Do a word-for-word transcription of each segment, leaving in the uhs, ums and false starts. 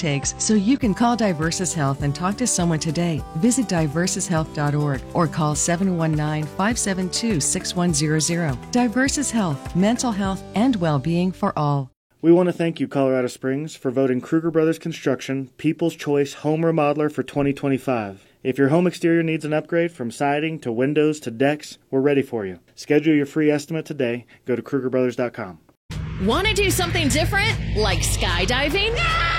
intakes so you can call Diversus Health and talk to someone today. Visit diversus health dot org or call seven one nine, five seven two, six one zero zero. Diversus Health, mental health and well-being for all. We want to thank you, Colorado Springs, for voting Kruger Brothers Construction People's Choice Home Remodeler for twenty twenty-five. If your home exterior needs an upgrade from siding to windows to decks, we're ready for you. Schedule your free estimate today. Go to Kruger Brothers dot com. Want to do something different, like skydiving?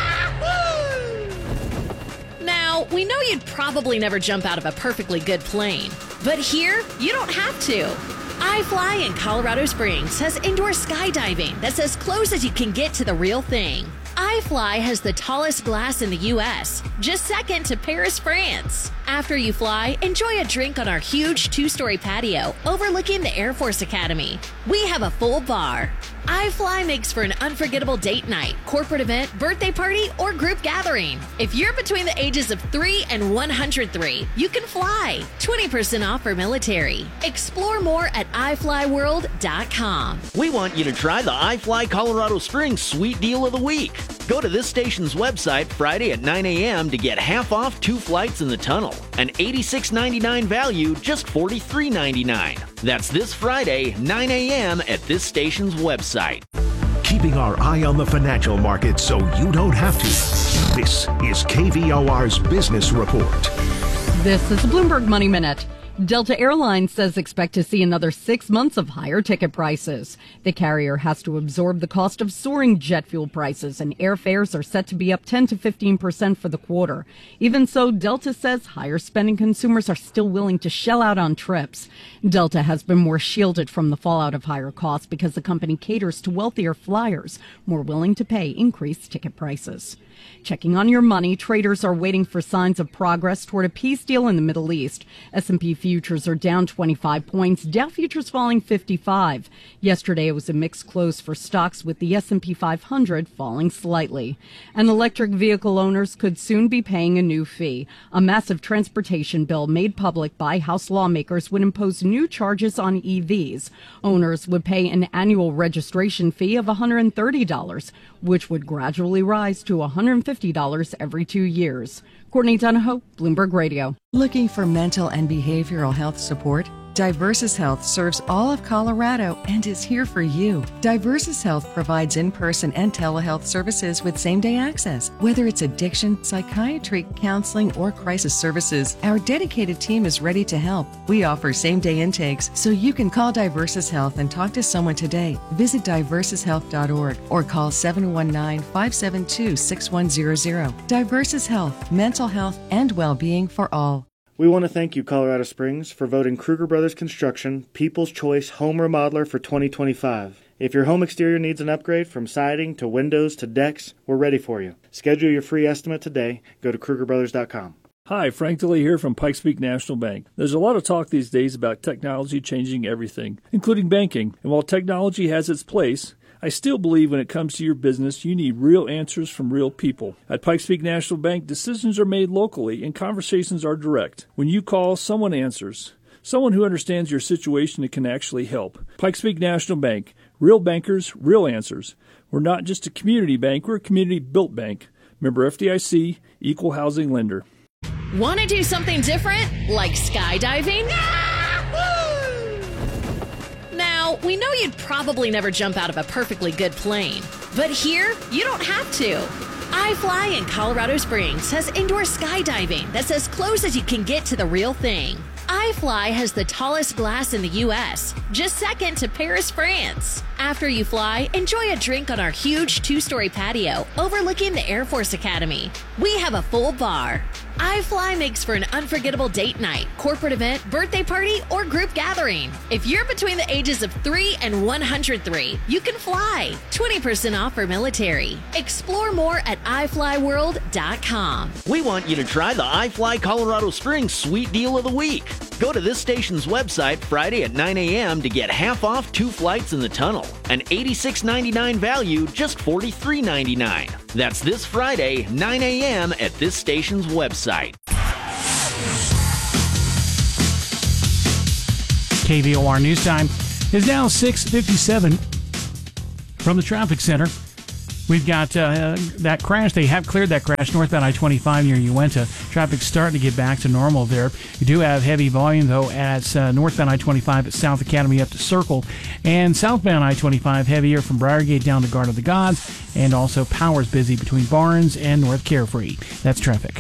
Now, we know you'd probably never jump out of a perfectly good plane, but here, you don't have to. iFly in Colorado Springs has indoor skydiving that's as close as you can get to the real thing. iFly has the tallest glass in the U S, just second to Paris, France. After you fly, enjoy a drink on our huge two-story patio overlooking the Air Force Academy. We have a full bar. iFly makes for an unforgettable date night, corporate event, birthday party, or group gathering. If you're between the ages of three and one hundred three, you can fly. twenty percent off for military. Explore more at i fly world dot com. We want you to try the iFly Colorado Springs Sweet Deal of the Week. Go to this station's website Friday at nine a.m. to get half off two flights in the tunnel. An eighty-six ninety-nine value, just forty-three ninety-nine. That's this Friday, nine a.m. at this station's website. Keeping our eye on the financial market so you don't have to. This is K V O R's Business Report. This is the Bloomberg Money Minute. Delta Airlines says expect to see another six months of higher ticket prices. The carrier has to absorb the cost of soaring jet fuel prices, and airfares are set to be up ten to fifteen percent for the quarter. Even so, Delta says higher spending consumers are still willing to shell out on trips. Delta has been more shielded from the fallout of higher costs because the company caters to wealthier flyers, more willing to pay increased ticket prices. Checking on your money, traders are waiting for signs of progress toward a peace deal in the Middle East. S and P futures are down twenty-five points, Dow futures falling fifty-five. Yesterday it was a mixed close for stocks, with the S and P five hundred falling slightly. And electric vehicle owners could soon be paying a new fee. A massive transportation bill made public by House lawmakers would impose new charges on E Vs. Owners would pay an annual registration fee of one hundred thirty dollars, which would gradually rise to one hundred fifty dollars every two years. Courtney Donahoe, Bloomberg Radio. Looking for mental and behavioral health support? Diversus Health serves all of Colorado and is here for you. Diversus Health provides in-person and telehealth services with same-day access. Whether it's addiction, psychiatry, counseling, or crisis services, our dedicated team is ready to help. We offer same-day intakes, so you can call Diversus Health and talk to someone today. Visit diversus health dot org or call seven one nine, five seven two, six one zero zero. Diversus Health, mental health and well-being for all. We want to thank you, Colorado Springs, for voting Kruger Brothers Construction People's Choice Home Remodeler for twenty twenty-five. If your home exterior needs an upgrade from siding to windows to decks, we're ready for you. Schedule your free estimate today. Go to Kruger Brothers dot com. Hi, Frank DeLee here from Pikes Peak National Bank. There's a lot of talk these days about technology changing everything, including banking. And while technology has its place, I still believe when it comes to your business, you need real answers from real people. At Pikes Peak National Bank, decisions are made locally and conversations are direct. When you call, someone answers. Someone who understands your situation and can actually help. Pikes Peak National Bank. Real bankers, real answers. We're not just a community bank, we're a community-built bank. Member F D I C, Equal Housing Lender. Want to do something different, like skydiving? Now, we know you'd probably never jump out of a perfectly good plane, but here, you don't have to. iFly in Colorado Springs has indoor skydiving that's as close as you can get to the real thing. iFly has the tallest glass in the U S, just second to Paris, France. After you fly, enjoy a drink on our huge two-story patio overlooking the Air Force Academy. We have a full bar. iFly makes for an unforgettable date night, corporate event, birthday party, or group gathering. If you're between the ages of three and one hundred three, you can fly. twenty percent off for military. Explore more at i fly world dot com. We want you to try the iFly Colorado Springs Sweet Deal of the Week. Go to this station's website Friday at nine a.m. to get half off two flights in the tunnel. An eighty-six ninety-nine value, just forty-three ninety-nine. That's this Friday, nine a.m. at this station's website. K V O R News Time is now six fifty-seven. From the traffic center, We've got uh, that crash. They have cleared that crash northbound I twenty-five near Uinta. Traffic's starting to get back to normal there. You do have heavy volume, though, at uh, northbound I twenty-five at South Academy up to Circle. And southbound I twenty-five heavier from Briargate down to Garden of the Gods. And also Powers busy between Barnes and North Carefree. That's traffic.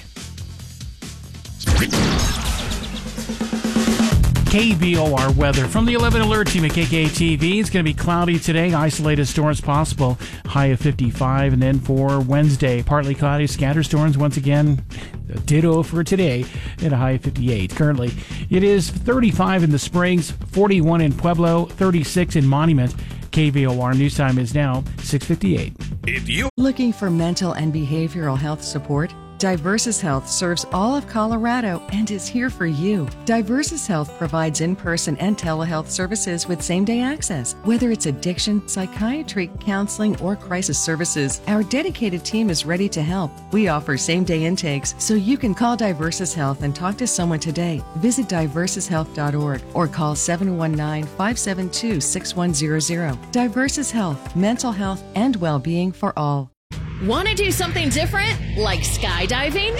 K V O R weather from the eleven Alert Team at K K T V. It's going to be cloudy today. Isolated storms possible. High of fifty-five. And then for Wednesday, partly cloudy. Scattered storms once again. Ditto for today at a high of fifty-eight. Currently, it is thirty-five in the Springs, forty-one in Pueblo, thirty-six in Monument. K V O R news time is now six fifty-eight. If you looking for mental and behavioral health support, Diversus Health serves all of Colorado and is here for you. Diversus Health provides in-person and telehealth services with same-day access. Whether it's addiction, psychiatry, counseling, or crisis services, our dedicated team is ready to help. We offer same-day intakes, so you can call Diversus Health and talk to someone today. Visit diversus health dot org or call seven one nine, five seven two, six one zero zero. Diversus Health, mental health and well-being for all. Want to do something different, like skydiving?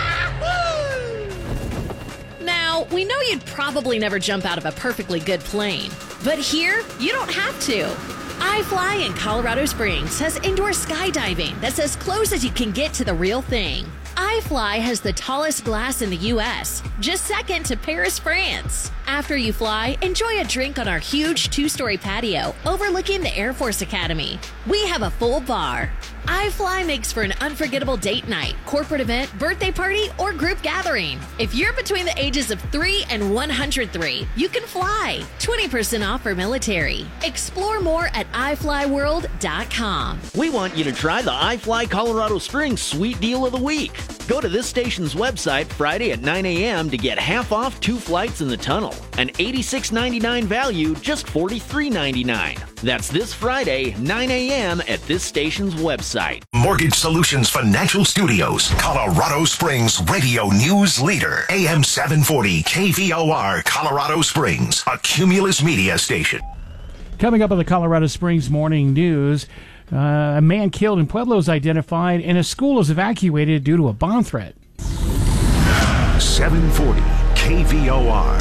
Now, we know you'd probably never jump out of a perfectly good plane, but here, you don't have to. iFly in Colorado Springs has indoor skydiving that's as close as you can get to the real thing. iFly has the tallest glass in the U S, just second to Paris, France. After you fly, enjoy a drink on our huge two-story patio overlooking the Air Force Academy. We have a full bar. iFly makes for an unforgettable date night, corporate event, birthday party, or group gathering. If you're between the ages of three and one hundred three, you can fly. twenty percent off for military. Explore more at i fly world dot com. We want you to try the iFly Colorado Springs Sweet Deal of the Week. Go to this station's website Friday at nine a.m. to get half off two flights in the tunnel. An eighty-six ninety-nine value, just forty-three ninety-nine. That's this Friday, nine a.m. at this station's website. Mortgage Solutions Financial Studios, Colorado Springs radio news leader. A M seven forty K V O R, Colorado Springs, a Cumulus media station. Coming up on the Colorado Springs Morning News, uh, a man killed in Pueblo is identified and a school is evacuated due to a bomb threat. seven forty K V O R.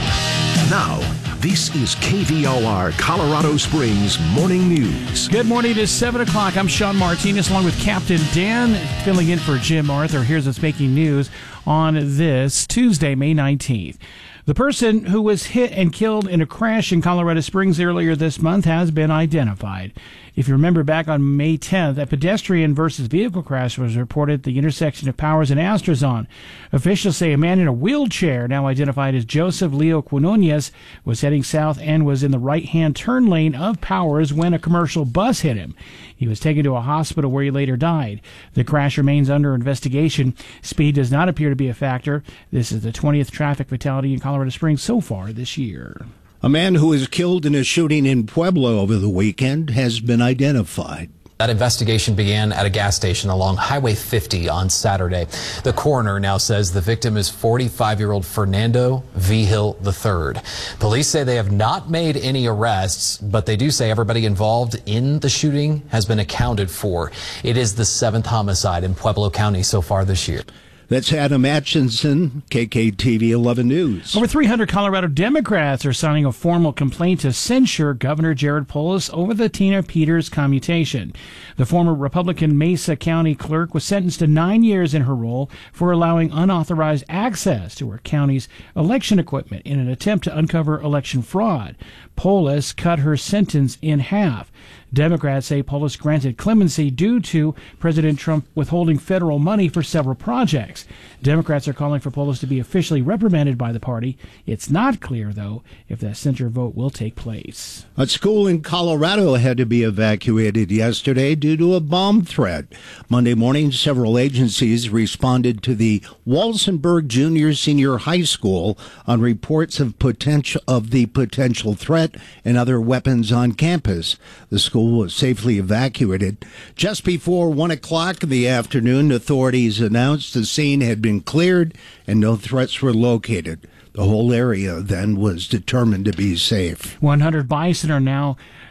Now, this is K V O R Colorado Springs Morning News. Good morning. It is seven o'clock. I'm Sean Martinez along with Captain Dan, filling in for Jim Arthur. Here's what's making news on this Tuesday, May nineteenth. The person who was hit and killed in a crash in Colorado Springs earlier this month has been identified. If you remember, back on May tenth, a pedestrian versus vehicle crash was reported at the intersection of Powers and Astrazon. Officials say a man in a wheelchair, now identified as Joseph Leo Quinonez, was heading south and was in the right-hand turn lane of Powers when a commercial bus hit him. He was taken to a hospital where he later died. The crash remains under investigation. Speed does not appear to be a factor. This is the twentieth traffic fatality in Colorado Springs so far this year. A man who was killed in a shooting in Pueblo over the weekend has been identified. That investigation began at a gas station along Highway fifty on Saturday. The coroner now says the victim is forty-five-year-old Fernando Vigil the third. Police say they have not made any arrests, but they do say everybody involved in the shooting has been accounted for. It is the seventh homicide in Pueblo County so far this year. That's Adam Atchison, K K T V eleven News. Over three hundred Colorado Democrats are signing a formal complaint to censure Governor Jared Polis over the Tina Peters commutation. The former Republican Mesa County clerk was sentenced to nine years in her role for allowing unauthorized access to her county's election equipment in an attempt to uncover election fraud. Polis cut her sentence in half. Democrats say Polis granted clemency due to President Trump withholding federal money for several projects. Democrats are calling for Polis to be officially reprimanded by the party. It's not clear, though, if that censure vote will take place. A school in Colorado had to be evacuated yesterday due to a bomb threat. Monday morning, several agencies responded to the Walsenburg Junior Senior High School on reports of potential of the potential threat and other weapons on campus. The school was safely evacuated. Just before one o'clock in the afternoon, authorities announced the scene had been cleared and no threats were located. The whole area then was determined to be safe. one hundred bison are now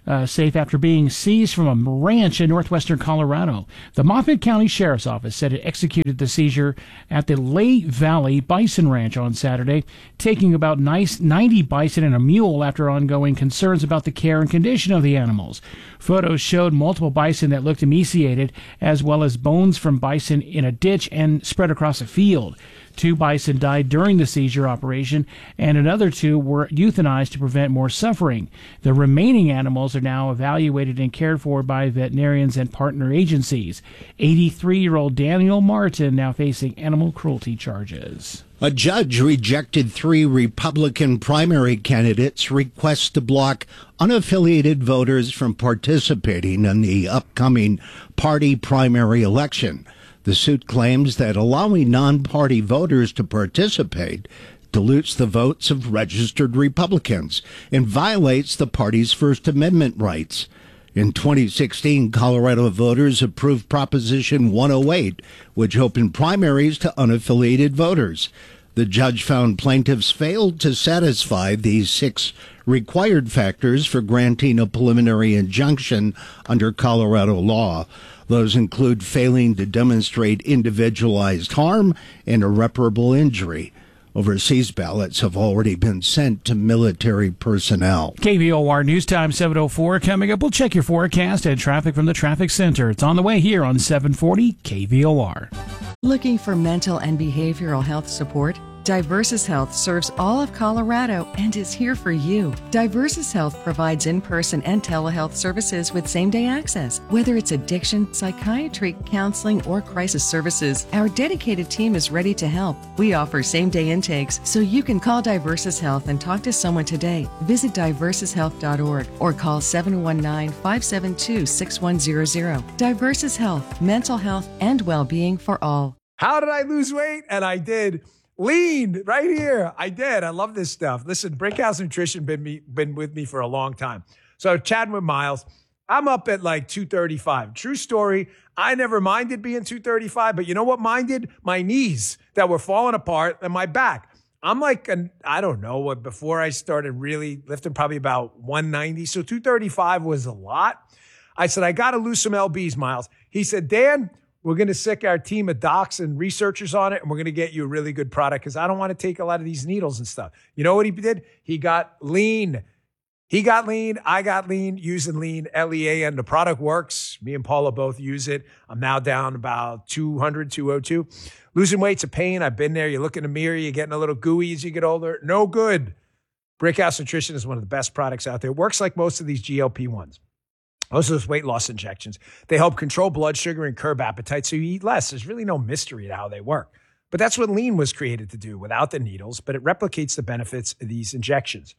uh, safe after being seized from a ranch in northwestern Colorado. The Moffett County Sheriff's Office said it executed the seizure at the Lay Valley Bison Ranch on Saturday, taking about ninety bison and a mule after ongoing concerns about the care and condition of the animals. Photos showed multiple bison that looked emaciated, as well as bones from bison in a ditch and spread across a field. Two bison died during the seizure operation, and another two were euthanized to prevent more suffering. The remaining animals are now evaluated and cared for by veterinarians and partner agencies. eighty-three-year-old Daniel Martin now facing animal cruelty charges. A judge rejected three Republican primary candidates' requests to block unaffiliated voters from participating in the upcoming party primary election. The suit claims that allowing non-party voters to participate dilutes the votes of registered Republicans and violates the party's First Amendment rights. In twenty sixteen, Colorado voters approved Proposition one oh eight, which opened primaries to unaffiliated voters. The judge found plaintiffs failed to satisfy these six required factors for granting a preliminary injunction under Colorado law. Those include failing to demonstrate individualized harm and irreparable injury. Overseas ballots have already been sent to military personnel. K V O R News Time seven oh four. Coming up, we'll check your forecast and traffic from the traffic center. It's on the way here on seven forty K V O R. Looking for mental and behavioral health support? Diversus Health serves all of Colorado and is here for you. Diversus Health provides in-person and telehealth services with same-day access. Whether it's addiction, psychiatry, counseling, or crisis services, our dedicated team is ready to help. We offer same-day intakes, so you can call Diversus Health and talk to someone today. Visit diversus health dot org or call seven one nine, five seven two, six one zero zero. Diversus Health, mental health and well-being for all. How did I lose weight? And I did. Lean right here. I did. I love this stuff. Listen, Brickhouse Nutrition been me been with me for a long time. So chatting with Miles, I'm up at like two thirty-five. True story. I never minded being two thirty-five, but you know what minded? My knees that were falling apart and my back. I'm like, an, I don't know what, before I started really lifting, probably about one ninety. So two thirty-five was a lot. I said, I got to lose some L Bs, Miles. He said, Dan, we're going to sick our team of docs and researchers on it, and we're going to get you a really good product because I don't want to take a lot of these needles and stuff. You know what he did? He got lean. He got lean. I got lean using lean, L E A N. The product works. Me and Paula both use it. I'm now down about two hundred, two oh two. Losing weight's a pain. I've been there. You look in the mirror. You're getting a little gooey as you get older. No good. Brickhouse Nutrition is one of the best products out there. It works like most of these G L P ones. Most of those weight loss injections, they help control blood sugar and curb appetite so you eat less. There's really no mystery to how they work. But that's what lean was created to do without the needles, but it replicates the benefits of these injections.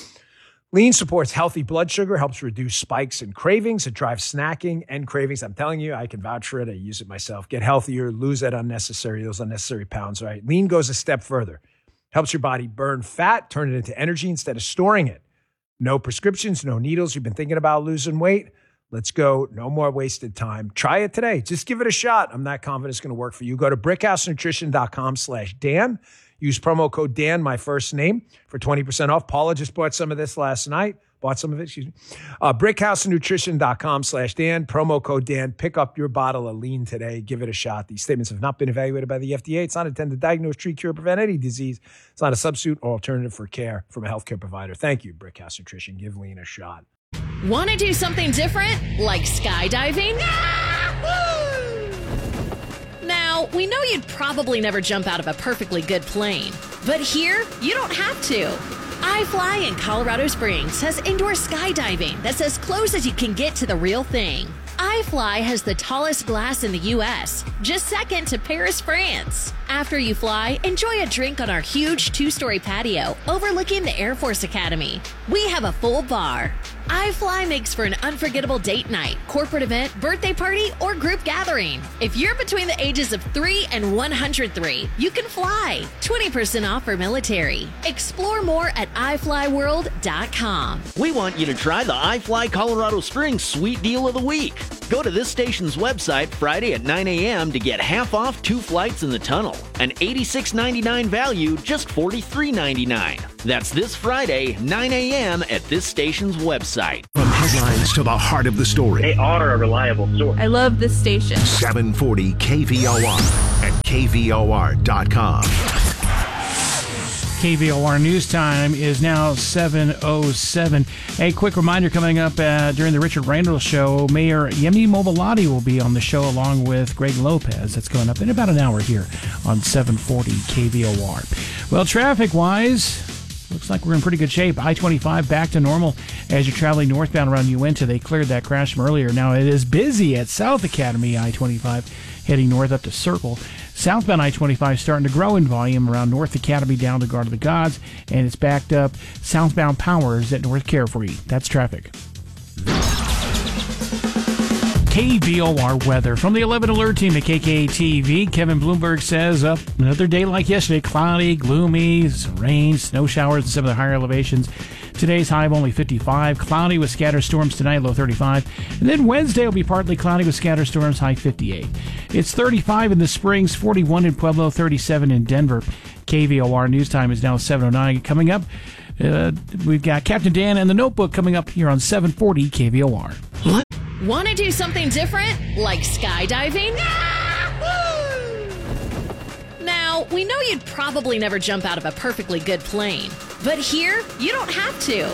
Lean supports healthy blood sugar, helps reduce spikes and cravings. It drives snacking and cravings. I'm telling you, I can vouch for it. I use it myself. Get healthier, lose that unnecessary, those unnecessary pounds, right? Lean goes a step further. Helps your body burn fat, turn it into energy instead of storing it. No prescriptions, no needles. You've been thinking about losing weight? Let's go. No more wasted time. Try it today. Just give it a shot. I'm not confident it's going to work for you. Go to brickhousenutrition.com slash Dan. Use promo code Dan, my first name, for twenty percent off. Paula just bought some of this last night. Bought some of it, excuse me. Uh, brickhousenutrition.com slash Dan. Promo code Dan. Pick up your bottle of lean today. Give it a shot. These statements have not been evaluated by the F D A. It's not intended to diagnose, treat, cure, prevent any disease. It's not a substitute or alternative for care from a healthcare provider. Thank you, Brickhouse Nutrition. Give lean a shot. Want to do something different, like skydiving? Now, we know you'd probably never jump out of a perfectly good plane, but here, you don't have to. iFly in Colorado Springs has indoor skydiving that's as close as you can get to the real thing. iFly has the tallest glass in the U S, just second to Paris, France. After you fly, enjoy a drink on our huge two-story patio overlooking the Air Force Academy. We have a full bar. iFly makes for an unforgettable date night, corporate event, birthday party, or group gathering. If you're between the ages of three and one hundred three, you can fly. twenty percent off for military. Explore more at i fly world dot com. We want you to try the iFly Colorado Springs Sweet Deal of the Week. Go to this station's website Friday at nine a.m. to get half off two flights in the tunnel. An eighty-six ninety-nine value, just forty-three ninety-nine. That's this Friday, nine a.m. at this station's website. From Headlines to the heart of the story. They are a reliable source. I love this station. seven forty K V O R and K V O R dot com. K V O R News Time is now seven oh seven. A quick reminder coming up uh, during the Richard Randall Show, Mayor Yemi Mobilati will be on the show along with Greg Lopez. That's going up in about an hour here on seven forty K V O R. Well, traffic-wise, looks like we're in pretty good shape. I twenty-five back to normal as you're traveling northbound around Uinta. They cleared that crash from earlier. Now it is busy at South Academy I twenty-five heading north up to Circle. Southbound I twenty-five starting to grow in volume around North Academy down to Guard of the Gods, and it's backed up southbound Powers at North Carefree. That's traffic. K V O R weather from the eleven Alert Team at K K A T V. Kevin Bloomberg says, up uh, another day like yesterday, cloudy, gloomy, some rain, snow showers in some of the higher elevations. Today's high of only fifty-five, cloudy with scattered storms tonight, low thirty-five. And then Wednesday will be partly cloudy with scattered storms, high fifty-eight. It's thirty-five in the Springs, forty-one in Pueblo, thirty-seven in Denver. K V O R News Time is now seven oh nine. Coming up, uh, we've got Captain Dan and the Notebook coming up here on seven forty K V O R. What? Want to do something different, like skydiving? Now, we know you'd probably never jump out of a perfectly good plane, but here, you don't have to.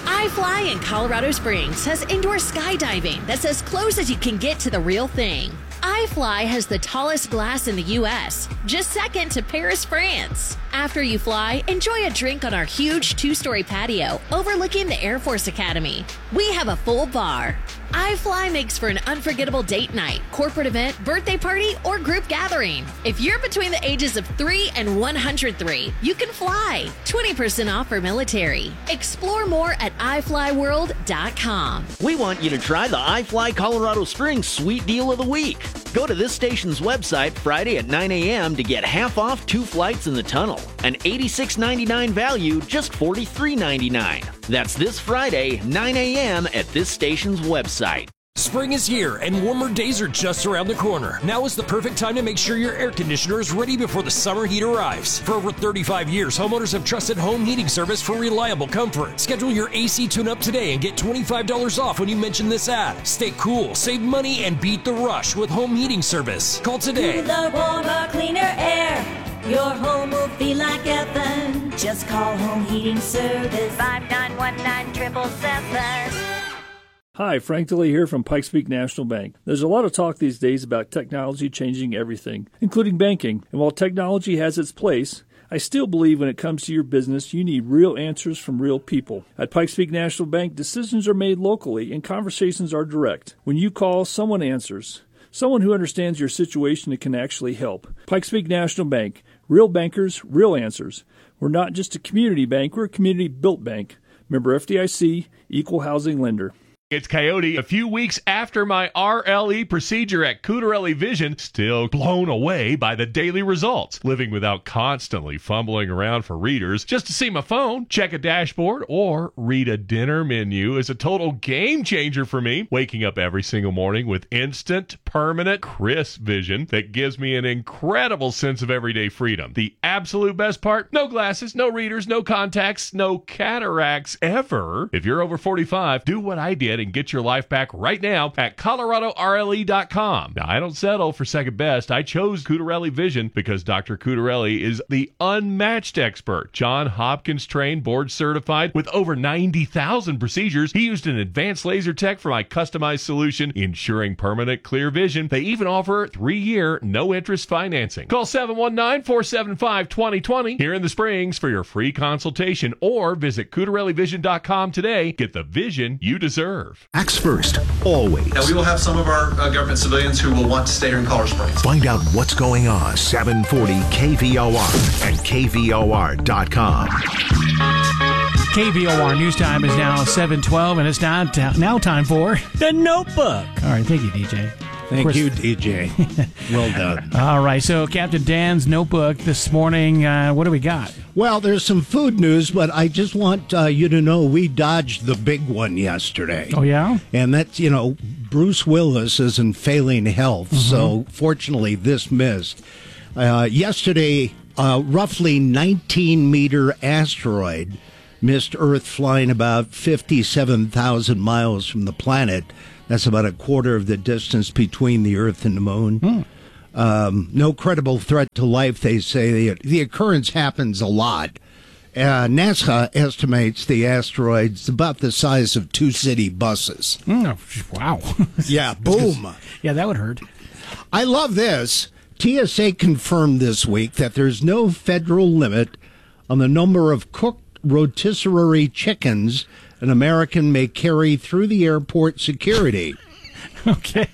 iFly in Colorado Springs has indoor skydiving that's as close as you can get to the real thing. iFly has the tallest glass in the U S, just second to Paris, France. After you fly, enjoy a drink on our huge two-story patio overlooking the Air Force Academy. We have a full bar. iFly makes for an unforgettable date night, corporate event, birthday party, or group gathering. If you're between the ages of three and one hundred three, you can fly. twenty percent off for military. Explore more at i fly world dot com. We want you to try the iFly Colorado Springs Sweet Deal of the Week. Go to this station's website Friday at nine a.m. to get half off two flights in the tunnel. An eighty-six ninety-nine value, just forty-three ninety-nine. That's this Friday, nine a.m. at this station's website. Spring is here and warmer days are just around the corner. Now is the perfect time to make sure your air conditioner is ready before the summer heat arrives. For over thirty-five years, homeowners have trusted Home Heating Service for reliable comfort. Schedule your A C tune-up today and get twenty-five dollars off when you mention this ad. Stay cool, save money, and beat the rush with Home Heating Service. Call today. Cooler, warmer, cleaner air. Your home will feel like heaven. Just call Home Heating Service. five nine one nine, seven seven seven. Hi, Frank DeLee here from Pikes Peak National Bank. There's a lot of talk these days about technology changing everything, including banking. And while technology has its place, I still believe when it comes to your business, you need real answers from real people. At Pikes Peak National Bank, decisions are made locally and conversations are direct. When you call, someone answers. Someone who understands your situation and can actually help. Pikes Peak National Bank. Real bankers, real answers. We're not just a community bank, we're a community-built bank. Member F D I C, Equal Housing Lender. It's Coyote. A few weeks after my R L E procedure at Cutarelli Vision, still blown away by the daily results. Living without constantly fumbling around for readers just to see my phone, check a dashboard, or read a dinner menu is a total game changer for me. Waking up every single morning with instant, permanent, crisp vision that gives me an incredible sense of everyday freedom. The absolute best part? No glasses, no readers, no contacts, no cataracts ever. If you're over forty-five, do what I did and get your life back right now at Colorado R L E dot com. Now, I don't settle for second best. I chose Cutarelli Vision because Doctor Cutarelli is the unmatched expert. John Hopkins trained, board certified with over ninety thousand procedures. He used an advanced laser tech for my customized solution, ensuring permanent clear vision. They even offer three-year, no-interest financing. Call seven one nine, four seven five, two zero two zero here in the Springs for your free consultation, or visit Cutarelli Vision dot com today. Get the vision you deserve. Acts first, always. Now, we will have some of our uh, government civilians who will want to stay here in Colorado Springs. Find out what's going on. seven forty K V O R and K V O R dot com. K V O R News Time is now seven twelve, and it's now, now time for The Notebook. All right, thank you, D J. Thank you, D J. Well done. All right, so Captain Dan's Notebook this morning, uh, what do we got? Well, there's some food news, but I just want uh, you to know we dodged the big one yesterday. Oh, yeah? And that's, you know, Bruce Willis is in failing health, mm-hmm. so fortunately this missed. Uh, yesterday, a roughly nineteen meter asteroid missed Earth flying about fifty-seven thousand miles from the planet. That's about a quarter of the distance between the Earth and the Moon. Hmm. Um, no credible threat to life, they say. The, the occurrence happens a lot. Uh, NASA estimates the asteroid's about the size of two city buses. Mm, wow. Yeah, boom. Yeah, that would hurt. I love this. T S A confirmed this week that there's no federal limit on the number of cooked rotisserie chickens an American may carry through the airport security. Okay.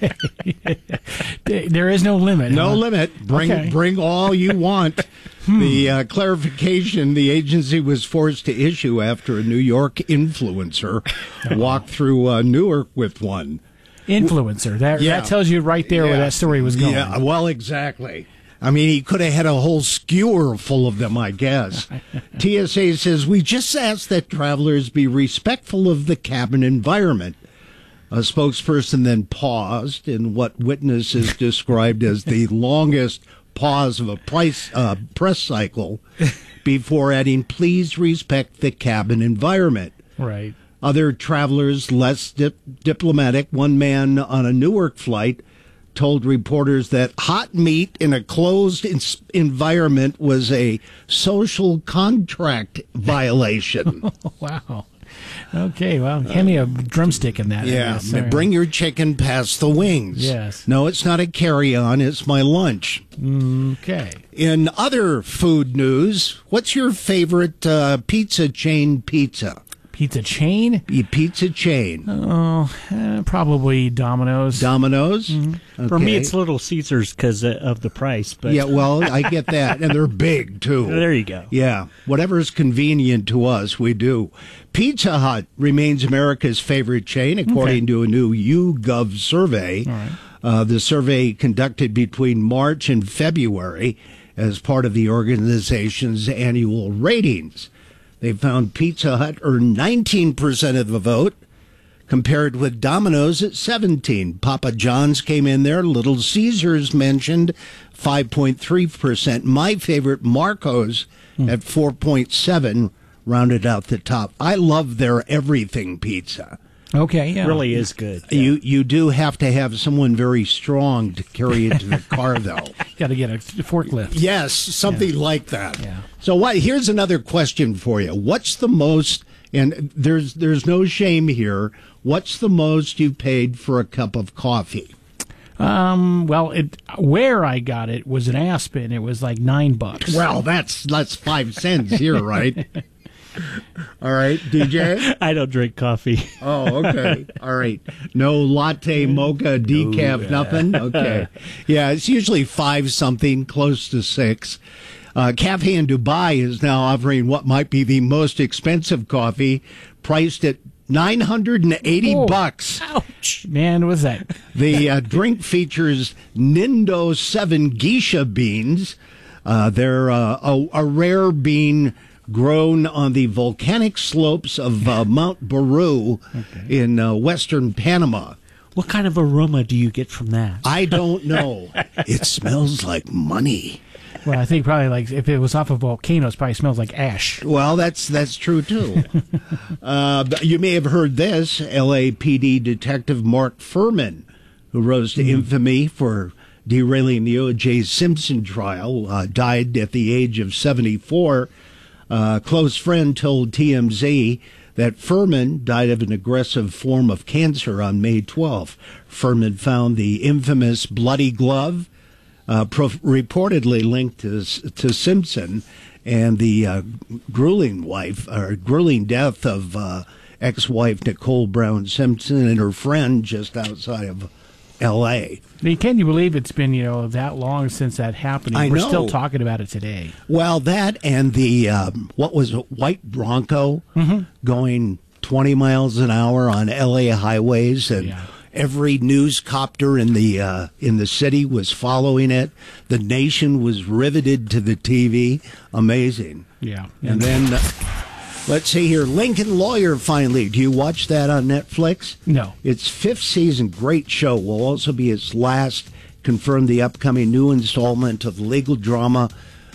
There is no limit. No huh? limit. Bring Okay. bring all you want. Hmm. The uh, clarification the agency was forced to issue after a New York influencer walked through uh, Newark with one. Influencer. That, Yeah. that tells you right there where Yeah. that story was going. Yeah, well, exactly. I mean, he could have had a whole skewer full of them, I guess. T S A says, we just ask that travelers be respectful of the cabin environment. A spokesperson then paused in what witnesses described as the longest pause of a price, uh, press cycle before adding, please respect the cabin environment. Right. Other travelers, less dip- diplomatic, one man on a Newark flight told reporters that hot meat in a closed in- environment was a social contract violation. Wow. Okay, well, hand me a drumstick in that. Yeah, Sorry. bring your chicken past the wings. Yes. No, it's not a carry-on, it's my lunch. Okay. In other food news, what's your favorite uh, pizza chain pizza? Pizza chain? Pizza chain. Oh, eh, probably Domino's. Domino's? Mm-hmm. For me, Okay. it's Little Caesars because of the price. But Yeah, well, I get that. And they're big, too. There you go. Yeah, whatever is convenient to us, we do. Pizza Hut remains America's favorite chain, according Okay. to a new YouGov survey. All right. Uh, the survey conducted between March and February as part of the organization's annual ratings. They found Pizza Hut earned nineteen percent of the vote, compared with Domino's at seventeen. Papa John's came in there. Little Caesars mentioned five point three percent. My favorite, Marco's, at four point seven, rounded out the top. I love their everything pizza. Okay, yeah. really is good. You you do have to have someone very strong to carry it to the car, though. Got to get a forklift. Yes, something Yeah. like that. Yeah. So what? Here's another question for you. What's the most? And there's there's no shame here. What's the most you paid for a cup of coffee? Um. Well, it where I got it was in Aspen. It was like nine bucks. Well, that's that's five cents here, right? All right, D J. I don't drink coffee. Oh, okay. All right. No latte, mocha, decaf, nothing? Okay. Yeah, it's usually five something, close to six. Uh, Cafe in Dubai is now offering what might be the most expensive coffee, priced at nine hundred eighty Oh. bucks. Ouch. Man, what's that? The uh, drink features Nindo seven geisha beans. Uh, they're uh, a, a rare bean grown on the volcanic slopes of uh, Mount Baru in uh, western Panama. What kind of aroma do you get from that? I don't know. It smells like money. Well, I think probably like if it was off a volcano, it probably smells like ash. Well, that's that's true too. uh, but you may have heard this. L A P D Detective Mark Furman, who rose to infamy for derailing the O J Simpson trial, uh, died at the age of seventy-four. A close friend told T M Z that Furman died of an aggressive form of cancer on May twelfth. Furman found the infamous bloody glove, uh, pro- reportedly linked to, to Simpson, and the uh, grueling wife or grueling death of uh, ex-wife Nicole Brown Simpson and her friend just outside of L A. I mean, can you believe it's been, you know, that long since that happened? I We're know. still talking about it today. Well, that and the um, what was it, white Bronco going twenty miles an hour on L A highways, and Yeah. every news copter in the uh, in the city was following it. The nation was riveted to the T V. Amazing. Yeah. And then uh, let's see here, Lincoln Lawyer finally. Do you watch that on Netflix? No. Its fifth season, great show, will also be its last. Confirmed the upcoming new installment of legal drama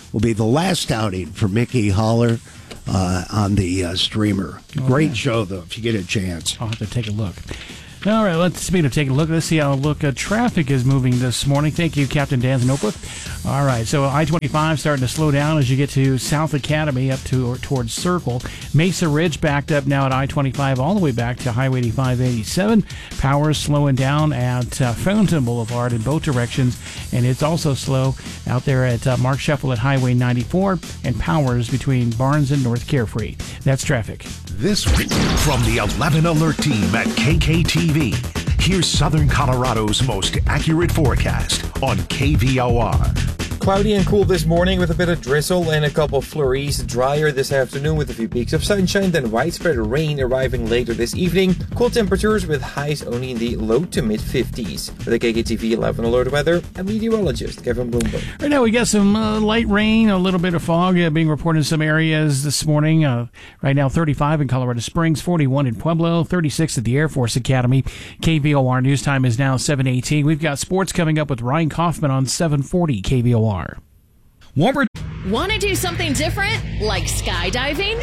will be the last outing for Mickey Haller uh, on the uh, streamer. Oh, Great yeah. show, though, if you get a chance. I'll have to take a look. All right, let's speak of taking a look. Let's see how look uh, traffic is moving this morning. Thank you, Captain Dan's notebook. All right, so I twenty-five starting to slow down as you get to South Academy up to or towards Circle. Mesa Ridge backed up now at I twenty-five all the way back to Highway eighty-five eighty-seven. Powers slowing down at uh, Fountain Boulevard in both directions, and it's also slow out there at uh, Mark Sheffel at Highway ninety-four and Powers between Barnes and North Carefree. That's traffic. This week from the eleven Alert team at K K T V, here's Southern Colorado's most accurate forecast on K V O R. Cloudy and cool this morning with a bit of drizzle and a couple flurries. Drier this afternoon with a few peaks of sunshine, then widespread rain arriving later this evening. Cool temperatures with highs only in the low to mid fifties. For the K K T V eleven Alert weather, I'm meteorologist Kevin Bloomberg. Right now we got some uh, light rain, a little bit of fog uh, being reported in some areas this morning. Uh, right now thirty-five in Colorado Springs, forty-one in Pueblo, thirty-six at the Air Force Academy. K V O R news time is now seven eighteen. We've got sports coming up with Ryan Kaufman on seven forty K V O R. Warmer. Want to do something different? Like skydiving?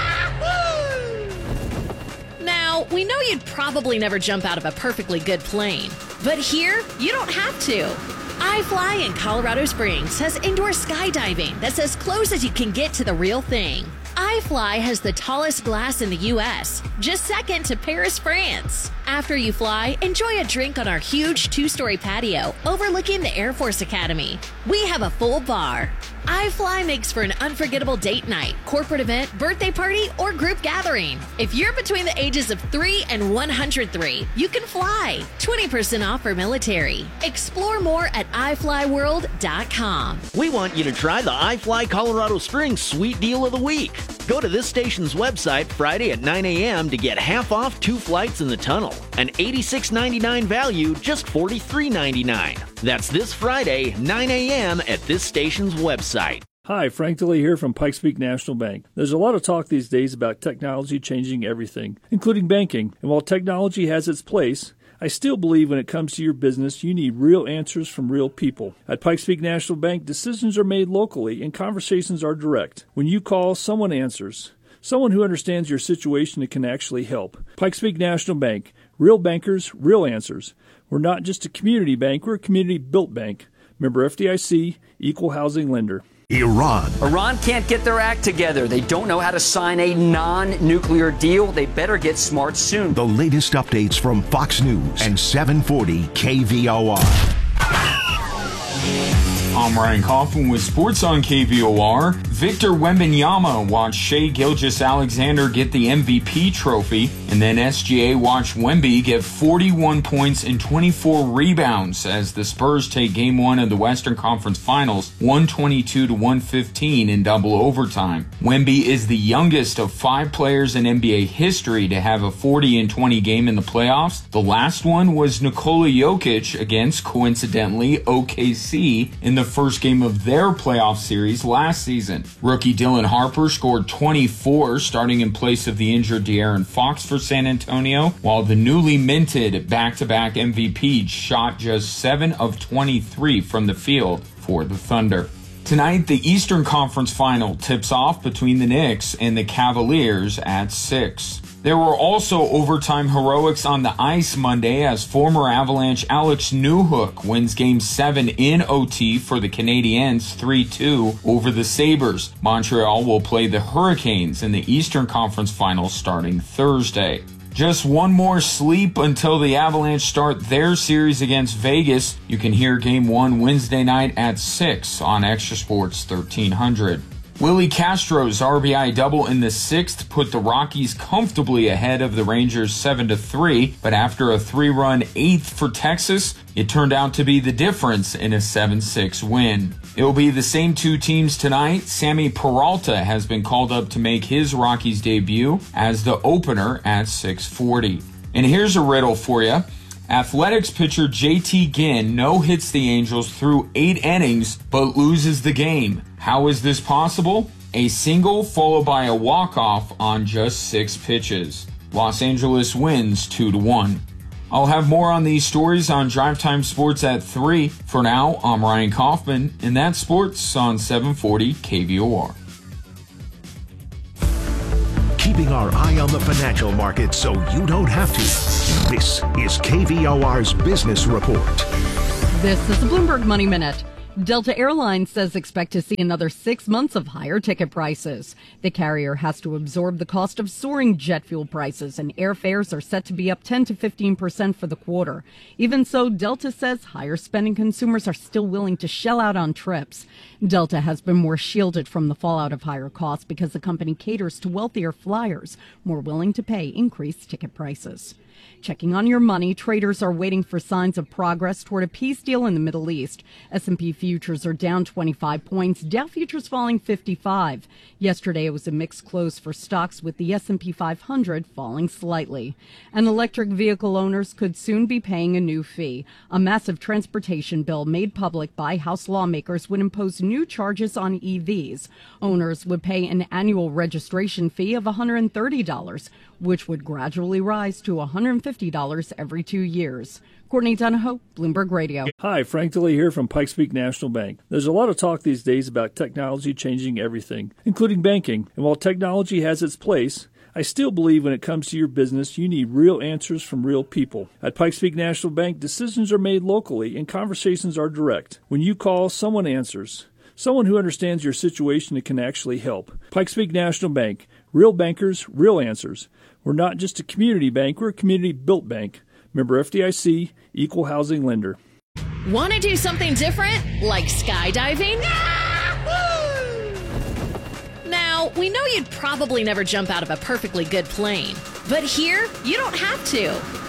Now, we know you'd probably never jump out of a perfectly good plane, but here, you don't have to. iFly in Colorado Springs has indoor skydiving that's as close as you can get to the real thing. iFly has the tallest glass in the U S, just second to Paris, France. After you fly, enjoy a drink on our huge two-story patio overlooking the Air Force Academy. We have a full bar. iFly makes for an unforgettable date night, corporate event, birthday party, or group gathering. If you're between the ages of three and one hundred three, you can fly. twenty percent off for military. Explore more at i fly world dot com. We want you to try the iFly Colorado Springs Sweet Deal of the Week. Go to this station's website Friday at nine a.m. to get half off two flights in the tunnel. An eighty-six ninety-nine value, just forty-three ninety-nine. That's this Friday, nine a.m. at this station's website. Hi, Frank DeLay here from Pikes Peak National Bank. There's a lot of talk these days about technology changing everything, including banking. And while technology has its place, I still believe when it comes to your business, you need real answers from real people. At Pikes Peak National Bank, decisions are made locally and conversations are direct. When you call, someone answers. Someone who understands your situation and can actually help. Pikes Peak National Bank. Real bankers, real answers. We're not just a community bank, we're a community-built bank. Member F D I C, Equal Housing Lender. Iran. Iran can't get their act together. They don't know how to sign a non-nuclear deal. They better get smart soon. The latest updates from Fox News and seven forty K V O R. I'm Ryan Kaufman with Sports on K V O R. Victor Wembanyama watched Shai Gilgeous-Alexander get the M V P trophy, and then S G A watched Wemby get forty-one points and twenty-four rebounds as the Spurs take Game one of the Western Conference Finals one twenty-two to one fifteen in double overtime. Wemby is the youngest of five players in N B A history to have a forty and twenty game in the playoffs. The last one was Nikola Jokic against, coincidentally, O K C in the first game of their playoff series last season. Rookie Dylan Harper scored twenty-four, starting in place of the injured De'Aaron Fox for San Antonio, while the newly minted back-to-back M V P shot just seven of twenty-three from the field for the Thunder. Tonight, the Eastern Conference Final tips off between the Knicks and the Cavaliers at six. There were also overtime heroics on the ice Monday as former Avalanche Alex Newhook wins Game seven in O T for the Canadiens three two over the Sabres. Montreal will play the Hurricanes in the Eastern Conference Finals starting Thursday. Just one more sleep until the Avalanche start their series against Vegas. You can hear Game one Wednesday night at six on Extra Sports thirteen hundred. Willie Castro's R B I double in the sixth put the Rockies comfortably ahead of the Rangers seven to three, but after a three-run eighth for Texas, it turned out to be the difference in a seven six win. It will be the same two teams tonight. Sammy Peralta has been called up to make his Rockies debut as the opener at six forty. And here's a riddle for you. Athletics pitcher J T Ginn no-hits the Angels through eight innings, but loses the game. How is this possible? A single followed by a walk-off on just six pitches. Los Angeles wins two to one. I'll have more on these stories on Drive Time Sports at three. For now, I'm Ryan Kaufman, and that's sports on seven forty K V O R. Keeping our eye on the financial markets so you don't have to. This is K V O R's Business Report. This is the Bloomberg Money Minute. Delta Airlines says expect to see another six months of higher ticket prices. The carrier has to absorb the cost of soaring jet fuel prices, and airfares are set to be up ten to fifteen percent for the quarter. Even so, Delta says higher spending consumers are still willing to shell out on trips. Delta has been more shielded from the fallout of higher costs because the company caters to wealthier flyers, more willing to pay increased ticket prices. Checking on your money, traders are waiting for signs of progress toward a peace deal in the Middle East. S and P futures are down twenty-five points, Dow futures falling fifty-five. Yesterday, it was a mixed close for stocks, with the S and P five hundred falling slightly. And electric vehicle owners could soon be paying a new fee. A massive transportation bill made public by House lawmakers would impose new charges on E Vs. Owners would pay an annual registration fee of one hundred thirty dollars, which would gradually rise to one hundred fifty dollars every two years. Courtney Donahoe, Bloomberg Radio. Hi, Frank DeLee here from Pikes Peak National Bank. There's a lot of talk these days about technology changing everything, including banking. And while technology has its place, I still believe when it comes to your business, you need real answers from real people. At Pikes Peak National Bank, decisions are made locally and conversations are direct. When you call, someone answers. Someone who understands your situation and can actually help. Pikes Peak National Bank. Real bankers, real answers. We're not just a community bank, we're a community-built bank. Member F D I C, equal housing lender. Want to do something different, like skydiving? Now, we know you'd probably never jump out of a perfectly good plane, but here, you don't have to.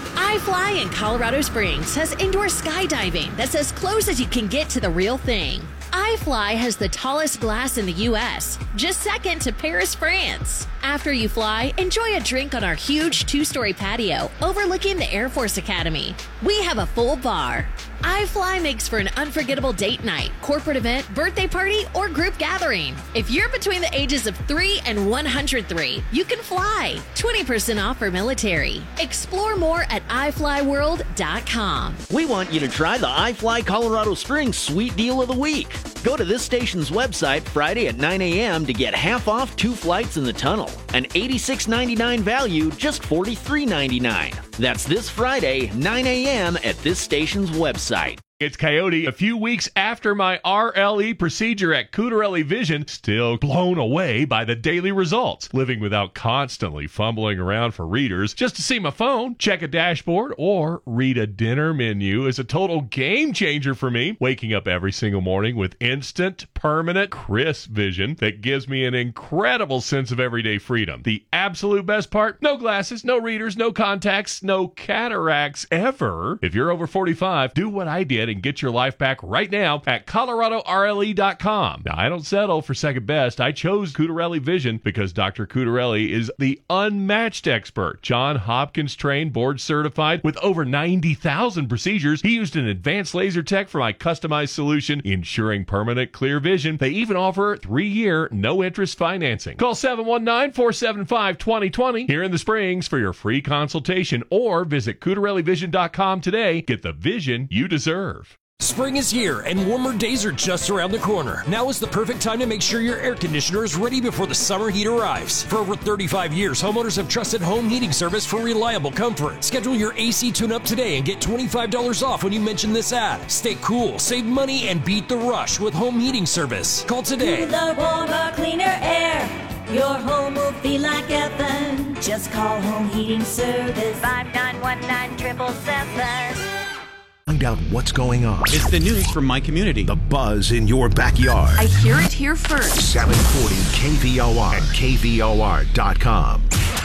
iFly in Colorado Springs has indoor skydiving that's as close as you can get to the real thing. iFly has the tallest glass in the U S, just second to Paris, France. After you fly, enjoy a drink on our huge two-story patio overlooking the Air Force Academy. We have a full bar. iFly makes for an unforgettable date night, corporate event, birthday party, or group gathering. If you're between the ages of three and one hundred three, you can fly. twenty percent off for military. Explore more at i fly world dot com. We want you to try the iFly Colorado Springs Sweet Deal of the Week. Go to this station's website Friday at nine a.m. to get half off two flights in the tunnel. An eighty-six ninety-nine value, just forty-three ninety-nine. That's this Friday, nine a.m. at this station's website. It's Coyote. A few weeks after my R L E procedure at Cutarelli Vision, still blown away by the daily results. Living without constantly fumbling around for readers just to see my phone, check a dashboard, or read a dinner menu is a total game changer for me. Waking up every single morning with instant, permanent, crisp vision that gives me an incredible sense of everyday freedom. The absolute best part? No glasses, no readers, no contacts, no cataracts ever. If you're over forty-five, do what I did and get your life back right now at Colorado R L E dot com. Now, I don't settle for second best. I chose Cutarelli Vision because Doctor Cutarelli is the unmatched expert. John Hopkins trained, board certified with over ninety thousand procedures. He used an advanced laser tech for my customized solution, ensuring permanent clear vision. They even offer three-year, no-interest financing. Call seven one nine, four seven five, two zero two zero here in the Springs for your free consultation, or visit Cutarelli Vision dot com today. Get the vision you deserve. Spring is here and warmer days are just around the corner. Now is the perfect time to make sure your air conditioner is ready before the summer heat arrives. For over thirty-five years, homeowners have trusted home heating service for reliable comfort. Schedule your A C tune-up today and get twenty-five dollars off when you mention this ad. Stay cool, save money, and beat the rush with home heating service. Call today. Cooler, warmer, cleaner air. Your home will feel like heaven. Just call Home Heating Service. five nine one nine, seven seven seven. Find out what's going on. It's the news from my community. The buzz in your backyard. I hear it here first. seven forty K V O R and K V O R dot com.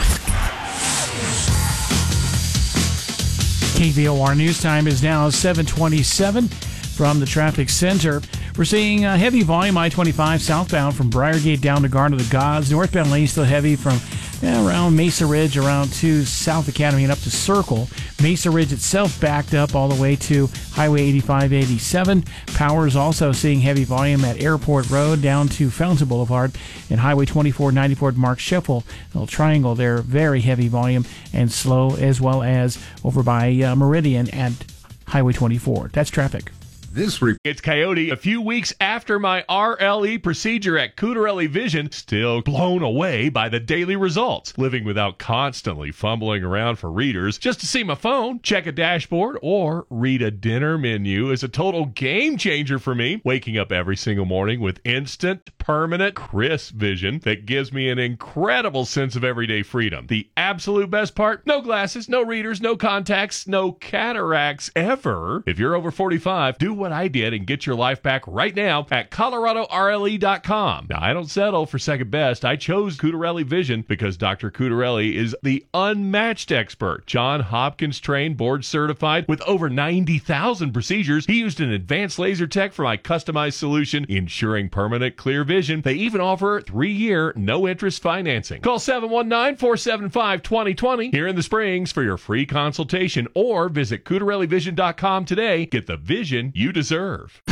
K V O R News Time is now seven twenty-seven from the traffic center. We're seeing a heavy volume I twenty-five southbound from Briargate down to Garden of the Gods. Northbound lane still heavy from yeah, around Mesa Ridge, around to South Academy and up to Circle. Mesa Ridge itself backed up all the way to Highway eighty-five, eighty-seven. Powers also seeing heavy volume at Airport Road down to Fountain Boulevard, and Highway twenty-four ninety-four at Mark Schiffel. Little triangle there, very heavy volume and slow, as well as over by uh, Meridian at Highway twenty-four. That's traffic. This re- it's Coyote. A few weeks after my R L E procedure at Cutarelli Vision, still blown away by the daily results. Living without constantly fumbling around for readers just to see my phone, check a dashboard, or read a dinner menu is a total game changer for me. Waking up every single morning with instant, permanent, crisp vision that gives me an incredible sense of everyday freedom. The absolute best part? No glasses, no readers, no contacts, no cataracts ever. If you're over forty-five, do what I did and get your life back right now at Colorado R L E dot com. Now, I don't settle for second best. I chose Cutarelli Vision because Doctor Cutarelli is the unmatched expert. John Hopkins trained, board certified with over ninety thousand procedures. He used an advanced laser tech for my customized solution, ensuring permanent clear vision. They even offer three-year, no-interest financing. Call seven one nine, four seven five, two zero two zero here in the Springs for your free consultation, or visit Cutarelli Vision dot com today. Get the vision you deserve.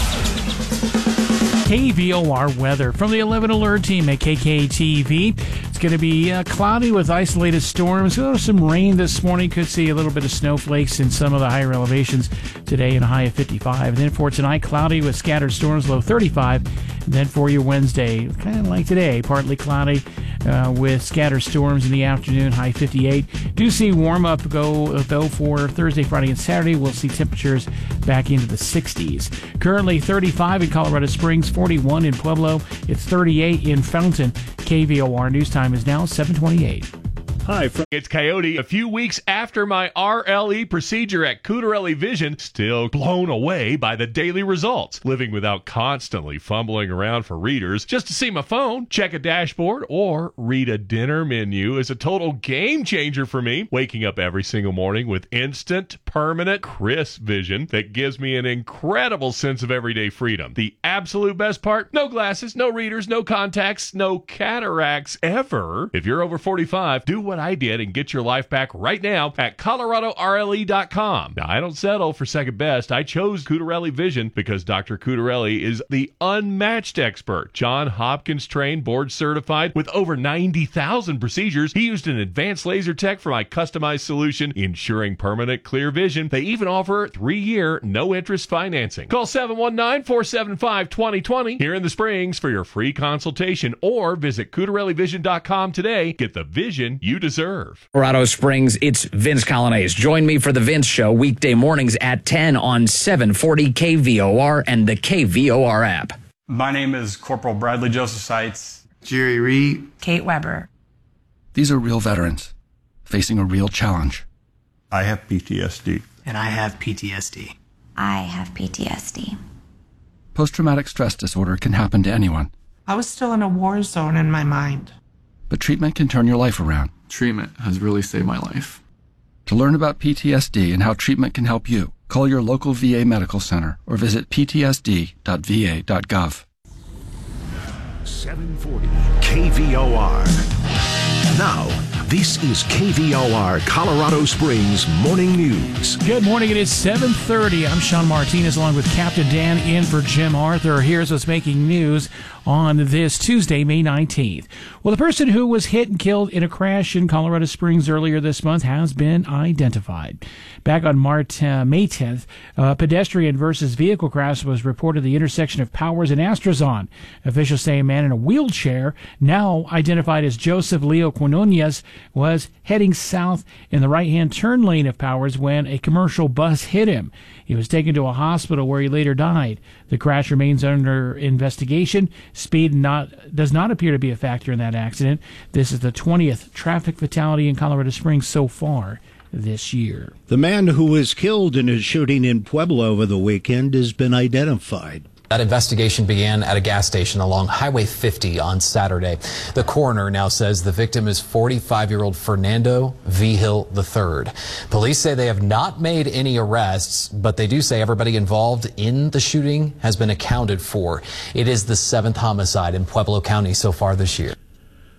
K V O R weather from the eleven Alert team at K K T V. It's going to be uh, cloudy with isolated storms. Oh, some rain this morning. Could see a little bit of snowflakes in some of the higher elevations today and a high of fifty-five. And then for tonight, cloudy with scattered storms, low thirty-five. And then for your Wednesday, kind of like today, partly cloudy uh, with scattered storms in the afternoon, high fifty-eight. Do see warm up go, though, for Thursday, Friday, and Saturday. We'll see temperatures back into the sixties. Currently thirty-five in Colorado Springs, forty-one in Pueblo. It's thirty-eight in Fountain. K V O R news time is now seven twenty-eight. Hi, fr- it's Coyote. A few weeks after my R L E procedure at Cutarelli Vision, still blown away by the daily results. Living without constantly fumbling around for readers just to see my phone, check a dashboard, or read a dinner menu is a total game changer for me. Waking up every single morning with instant, permanent, crisp vision that gives me an incredible sense of everyday freedom. The absolute best part? No glasses, no readers, no contacts, no cataracts ever. If you're over forty-five, do what I did and get your life back right now at Colorado R L E dot com. Now, I don't settle for second best. I chose Cutarelli Vision because Doctor Cutarelli is the unmatched expert. John Hopkins trained, board certified with over ninety thousand procedures. He used an advanced laser tech for my customized solution, ensuring permanent clear vision. They even offer three-year, no-interest financing. Call seven one nine, four seven five, two zero two zero here in the Springs for your free consultation, or visit Cutarelli Vision dot com today. Get the vision you deserve. Colorado Springs, it's Vince Colonnese. Join me for the Vince Show weekday mornings at ten on seven forty K V O R and the K V O R app. My name is Corporal Bradley Joseph Seitz. Jerry Reed. Kate Weber. These are real veterans facing a real challenge. I have P T S D. And I have P T S D. I have P T S D. Post-traumatic stress disorder can happen to anyone. I was still in a war zone in my mind. But treatment can turn your life around. Treatment has really saved my life. To learn about P T S D and how treatment can help you, call your local V A medical center or visit P T S D dot V A dot gov. seven forty K V O R. Now, this is K V O R Colorado Springs Morning News. Good morning. It is seven thirty. I'm Sean Martinez along with Captain Dan in for Jim Arthur. Here's what's making news on this Tuesday, May nineteenth. Well, the person who was hit and killed in a crash in Colorado Springs earlier this month has been identified. Back on March, uh, May tenth, a pedestrian versus vehicle crash was reported at the intersection of Powers and Astrazon. Officials say a man in a wheelchair, now identified as Joseph Leo Quinonez, was heading south in the right-hand turn lane of Powers when a commercial bus hit him. He was taken to a hospital where he later died. The crash remains under investigation. Speed not does not appear to be a factor in that accident. This is the twentieth traffic fatality in Colorado Springs so far this year. The man who was killed in a shooting in Pueblo over the weekend has been identified. That investigation began at a gas station along Highway fifty on Saturday. The coroner now says the victim is forty-five-year-old Fernando Vigil the third. Police say they have not made any arrests, but they do say everybody involved in the shooting has been accounted for. It is the seventh homicide in Pueblo County so far this year.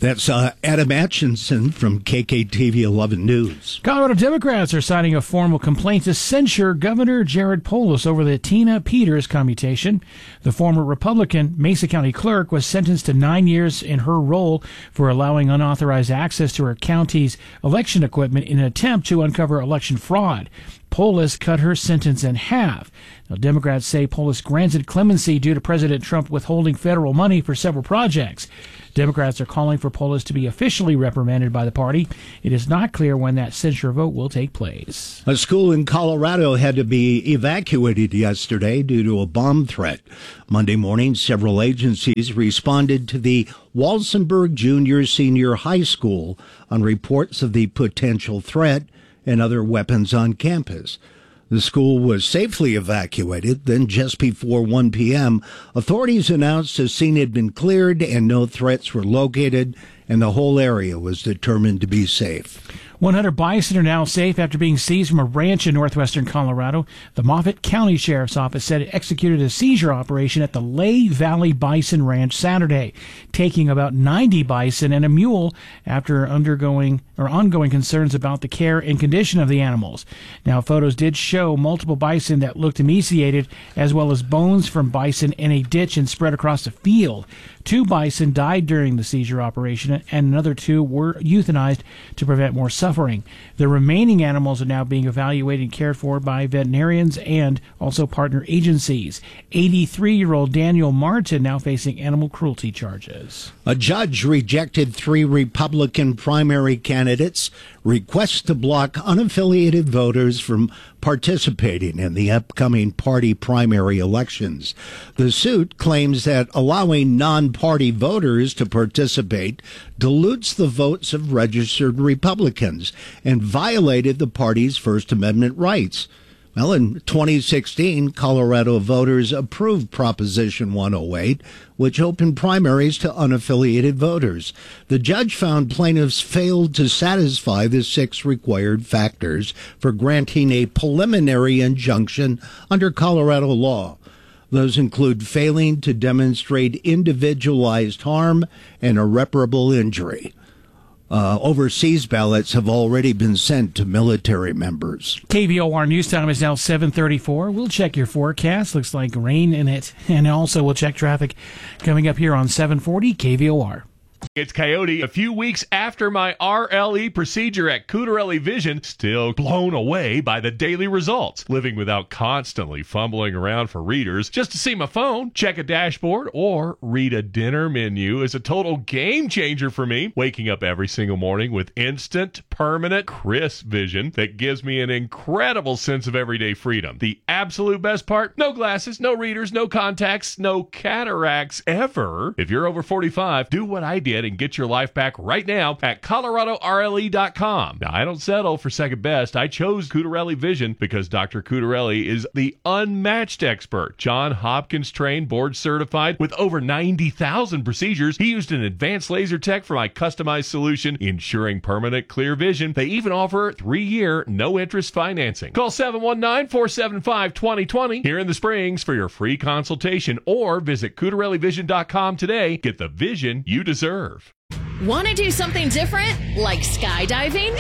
That's uh, Adam Atchinson from K K T V eleven News. Colorado Democrats are signing a formal complaint to censure Governor Jared Polis over the Tina Peters commutation. The former Republican Mesa County clerk was sentenced to nine years in her role for allowing unauthorized access to her county's election equipment in an attempt to uncover election fraud. Polis cut her sentence in half. Now, Democrats say Polis granted clemency due to President Trump withholding federal money for several projects. Democrats are calling for Polis to be officially reprimanded by the party. It is not clear when that censure vote will take place. A school in Colorado had to be evacuated yesterday due to a bomb threat. Monday morning, several agencies responded to the Walsenburg Junior Senior High School on reports of the potential threat and other weapons on campus. The school was safely evacuated. Then, just before one p.m., authorities announced the scene had been cleared and no threats were located, and the whole area was determined to be safe. one hundred bison are now safe after being seized from a ranch in northwestern Colorado. The Moffat County Sheriff's Office said it executed a seizure operation at the Lay Valley Bison Ranch Saturday, taking about ninety bison and a mule after undergoing or ongoing concerns about the care and condition of the animals. Now, photos did show multiple bison that looked emaciated, as well as bones from bison in a ditch and spread across the field. Two bison died during the seizure operation, and another two were euthanized to prevent more suffering. The remaining animals are now being evaluated and cared for by veterinarians and also partner agencies. eighty-three-year-old Daniel Martin now facing animal cruelty charges. A judge rejected three Republican primary candidates' requests to block unaffiliated voters from participating in the upcoming party primary elections. The suit claims that allowing non-party voters to participate dilutes the votes of registered Republicans and violated the party's First Amendment rights. Well, in twenty sixteen, Colorado voters approved Proposition one oh eight, which opened primaries to unaffiliated voters. The judge found plaintiffs failed to satisfy the six required factors for granting a preliminary injunction under Colorado law. Those include failing to demonstrate individualized harm and irreparable injury. Uh, overseas ballots have already been sent to military members. K V O R News Time is now seven thirty-four. We'll check your forecast. Looks like rain in it. And also we'll check traffic coming up here on seven forty K V O R. It's Coyote. A few weeks after my R L E procedure at Cutarelli Vision, still blown away by the daily results. Living without constantly fumbling around for readers just to see my phone, check a dashboard, or read a dinner menu is a total game changer for me. Waking up every single morning with instant, permanent, crisp vision that gives me an incredible sense of everyday freedom. The absolute best part? No glasses, no readers, no contacts, no cataracts ever. If you're over forty-five, do what I did and get your life back right now at Colorado R L E dot com. Now, I don't settle for second best. I chose Cutarelli Vision because Doctor Cutarelli is the unmatched expert. John Hopkins trained, board certified with over ninety thousand procedures. He used an advanced laser tech for my customized solution, ensuring permanent clear vision. They even offer three-year, no-interest financing. Call seven one nine, four seven five, two zero two zero here in the Springs for your free consultation, or visit Cutarelli Vision dot com today. Get the vision you deserve. Want to do something different, like skydiving?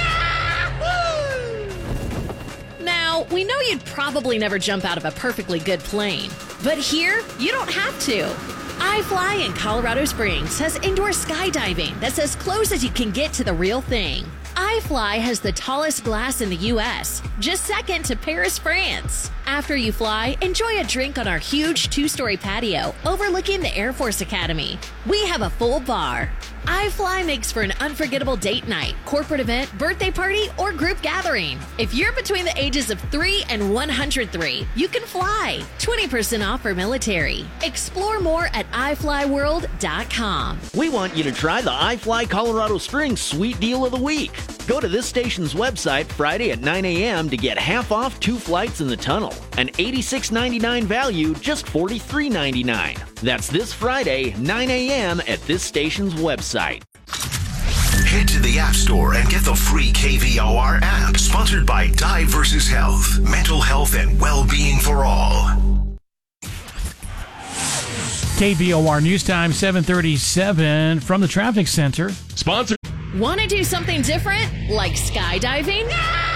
Now, we know you'd probably never jump out of a perfectly good plane, but here, you don't have to. iFly in Colorado Springs has indoor skydiving that's as close as you can get to the real thing. iFly has the tallest glass in the U S, just second to Paris, France. After you fly, enjoy a drink on our huge two-story patio overlooking the Air Force Academy. We have a full bar. iFly makes for an unforgettable date night, corporate event, birthday party, or group gathering. If you're between the ages of three and one hundred three, you can fly. twenty percent off for military. Explore more at i fly world dot com. We want you to try the iFly Colorado Springs Sweet Deal of the Week. Go to this station's website Friday at nine a.m. to get half off two flights in the tunnel. An eighty-six ninety-nine value, just forty-three ninety-nine. That's this Friday, nine a.m. at this station's website. Head to the App Store and get the free K V O R app. Sponsored by Die versus Health. Mental health and well-being for all. K V O R News Time, seven thirty-seven from the traffic center. Sponsor. Want to do something different, like skydiving?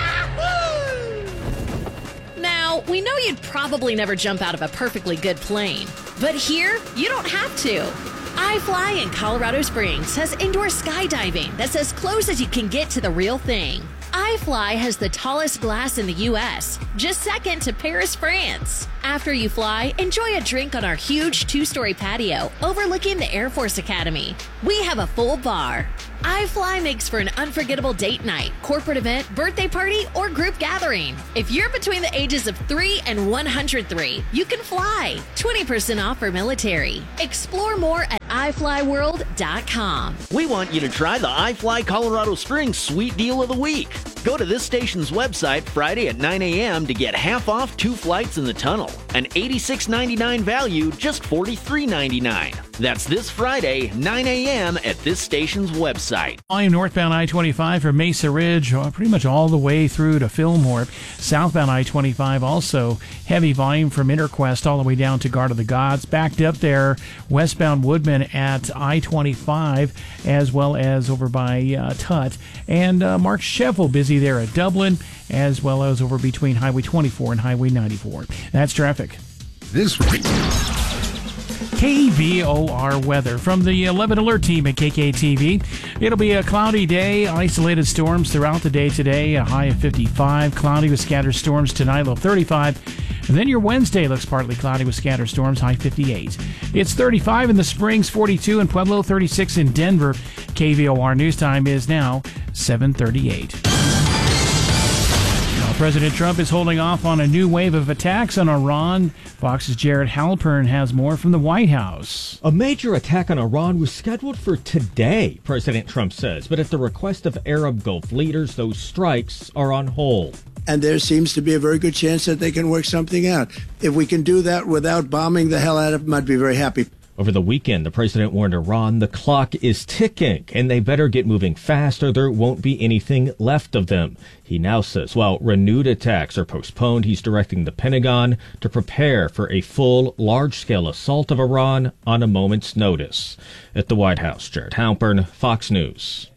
Now, we know you'd probably never jump out of a perfectly good plane, but here, you don't have to. iFly in Colorado Springs has indoor skydiving that's as close as you can get to the real thing. iFly has the tallest glass in the U S, just second to Paris, France. After you fly, enjoy a drink on our huge two-story patio overlooking the Air Force Academy. We have a full bar. iFly makes for an unforgettable date night, corporate event, birthday party, or group gathering. If you're between the ages of three and one hundred three, you can fly. twenty percent off for military. Explore more at i fly world dot com. We want you to try the iFly Colorado Springs Sweet Deal of the Week. Go to this station's website Friday at nine a.m. to get half off two flights in the tunnel. An eighty-six ninety-nine value, just forty-three ninety-nine. That's this Friday, nine a.m. at this station's website. Volume northbound I twenty-five from Mesa Ridge, uh, pretty much all the way through to Fillmore. Southbound I twenty-five also heavy volume from Interquest all the way down to Guard of the Gods. Backed up there, westbound Woodman at I twenty-five, as well as over by uh, Tut. And uh, Mark Sheffield busy there at Dublin, as well as over between Highway twenty-four and Highway ninety-four. That's traffic. This week. K V O R weather from the eleven Alert team at K K T V. It'll be a cloudy day, isolated storms throughout the day today, a high of fifty-five, cloudy with scattered storms tonight, low thirty-five. And then your Wednesday looks partly cloudy with scattered storms, high fifty-eight. It's thirty-five in the Springs, forty-two in Pueblo, thirty-six in Denver. K V O R News Time is now seven thirty-eight. President Trump is holding off on a new wave of attacks on Iran. Fox's Jared Halpern has more from the White House. A major attack on Iran was scheduled for today, President Trump says, but at the request of Arab Gulf leaders, those strikes are on hold. And there seems to be a very good chance that they can work something out. If we can do that without bombing the hell out of them, I'd be very happy. Over the weekend, the president warned Iran the clock is ticking and they better get moving fast or there won't be anything left of them. He now says while renewed attacks are postponed, he's directing the Pentagon to prepare for a full, large-scale assault of Iran on a moment's notice. At the White House, Jared Halpern, Fox News.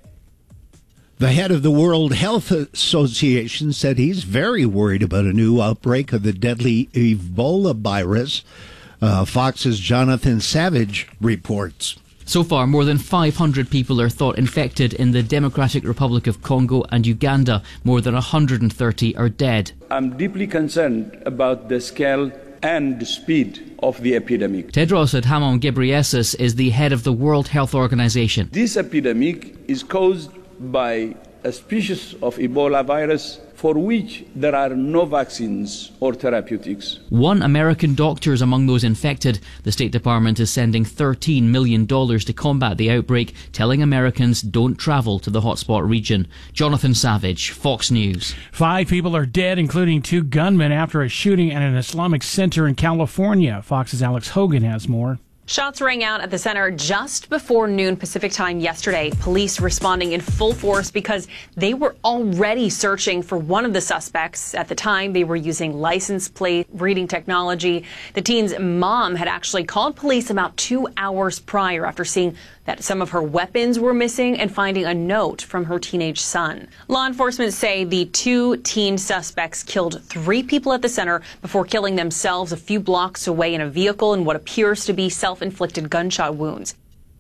The head of the World Health Association said he's very worried about a new outbreak of the deadly Ebola virus. Uh, Fox's Jonathan Savage reports. So far, more than five hundred people are thought infected in the Democratic Republic of Congo and Uganda. More than one hundred thirty are dead. I'm deeply concerned about the scale and the speed of the epidemic. Tedros Adhanom Ghebreyesus is the head of the World Health Organization. This epidemic is caused by a species of Ebola virus for which there are no vaccines or therapeutics. One American doctor is among those infected. The State Department is sending thirteen million dollars to combat the outbreak, telling Americans don't travel to the hotspot region. Jonathan Savage, Fox News. Five people are dead, including two gunmen, after a shooting at an Islamic center in California. Fox's Alex Hogan has more. Shots rang out at the center just before noon Pacific time yesterday. Police responding in full force because they were already searching for one of the suspects. At the time, they were using license plate reading technology. The teen's mom had actually called police about two hours prior after seeing that some of her weapons were missing and finding a note from her teenage son. Law enforcement say the two teen suspects killed three people at the center before killing themselves a few blocks away in a vehicle in what appears to be self-inflicted gunshot wounds.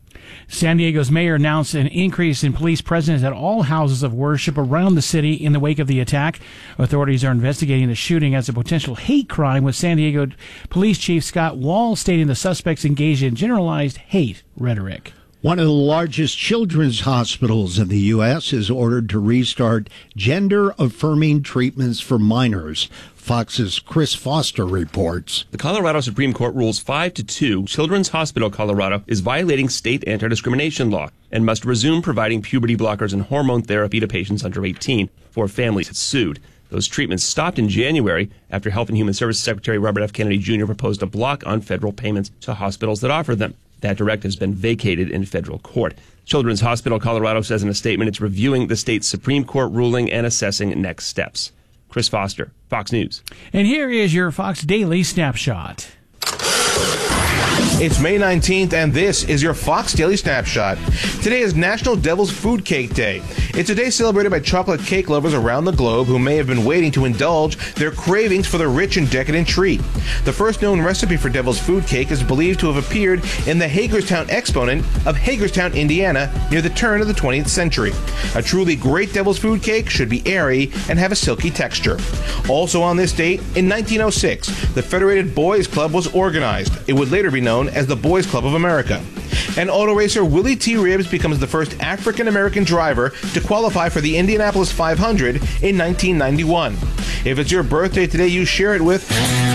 San Diego's mayor announced an increase in police presence at all houses of worship around the city in the wake of the attack. Authorities are investigating the shooting as a potential hate crime, with San Diego Police Chief Scott Wall stating the suspects engaged in generalized hate rhetoric. One of the largest children's hospitals in the U S is ordered to restart gender-affirming treatments for minors. Fox's Chris Foster reports. The Colorado Supreme Court rules five to two. Children's Hospital Colorado is violating state anti-discrimination law and must resume providing puberty blockers and hormone therapy to patients under eighteen. Four families had sued. Those treatments stopped in January after Health and Human Services Secretary Robert F. Kennedy Junior proposed a block on federal payments to hospitals that offer them. That directive has been vacated in federal court. Children's Hospital Colorado says in a statement it's reviewing the state's Supreme Court ruling and assessing next steps. Chris Foster, Fox News. And here is your Fox Daily Snapshot. It's May nineteenth, and this is your Fox Daily Snapshot. Today is National Devil's Food Cake Day. It's a day celebrated by chocolate cake lovers around the globe who may have been waiting to indulge their cravings for the rich and decadent treat. The first known recipe for devil's food cake is believed to have appeared in the Hagerstown Exponent of Hagerstown, Indiana, near the turn of the twentieth century. A truly great devil's food cake should be airy and have a silky texture. Also on this date, in nineteen oh six, the Federated Boys Club was organized. It would later be known as the Boys Club of America. And auto racer Willie T. Ribbs becomes the first African-American driver to qualify for the Indianapolis five hundred in nineteen ninety-one. If it's your birthday today, you share it with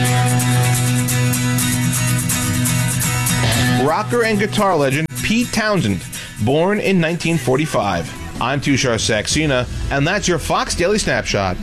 rocker and guitar legend Pete Townsend, born in nineteen forty-five. I'm Tushar Saxena, and that's your Fox Daily Snapshot.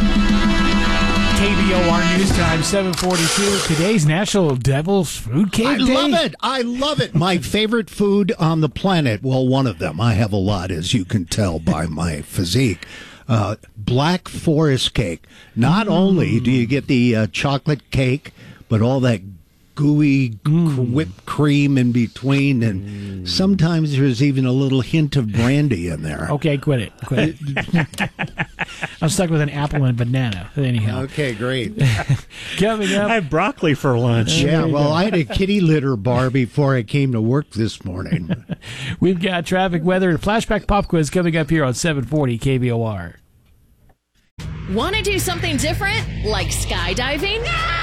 K B O R News Time, seven forty-two. Today's National Devil's Food Cake I Day. love it. I love it. My favorite food on the planet. Well, one of them. I have a lot, as you can tell by my physique. Uh, Black Forest cake. Not mm. only do you get the uh, chocolate cake, but all that gooey mm. whipped cream in between, and mm. sometimes there's even a little hint of brandy in there. Okay, quit it. Quit it. I'm stuck with an apple and a banana. Anyhow. Okay, great. Coming up. I had broccoli for lunch. Yeah, well, I had a kitty litter bar before I came to work this morning. We've got traffic, weather, and flashback pop quiz coming up here on seven forty K B O R. Want to do something different, like skydiving?